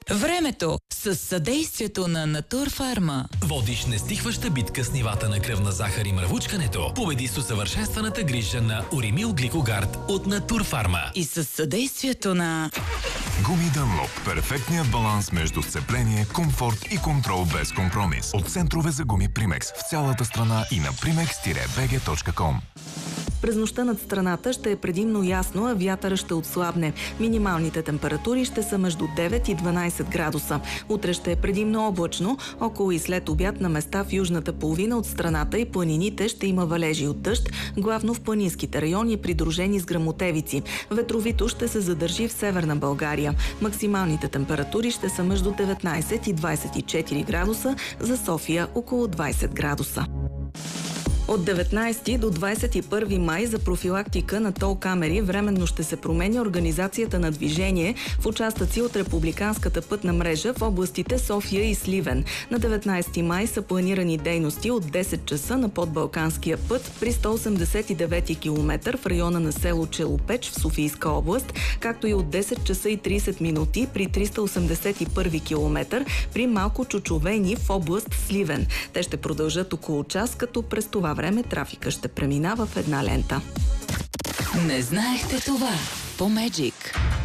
Времето с съдействието на Натурфарма. Водиш нестихваща битка с нивата на кръвна захар и мръвучкането. Победи с усъвършенстваната грижа на Уримил Гликогард от Натурфарма. И с съдействието на Гуми Дънлоп. Перфектният баланс между сцепление, комфорт и контрол без компромис. От центрове за гуми Примекс в цялата страна и на primex-bg.com. През нощта над страната ще е предимно ясно, а вятъра ще отслабне. Минималните температури ще са между 9 и 12 градуса. Утре ще е предимно облачно, около и след обяд на места в южната половина от страната и планините ще има валежи от дъжд, главно в планинските райони, придружени с гръмотевици. Ветровито ще се задържи в северна България. Максималните температури ще са между 19 и 24 градуса, за София около 20 градуса. От 19 до 21 май за профилактика на тол камери временно ще се променя организацията на движение в участъци от републиканската пътна мрежа в областите София и Сливен. На 19 май са планирани дейности от 10 часа на подбалканския път при 189 км в района на село Челопеч в Софийска област, както и от 10 часа и 30 минути при 381 км при Малко Чучовени в област Сливен. Те ще продължат около час, като през това време трафика ще преминава в една лента. Не знаехте това по Magic.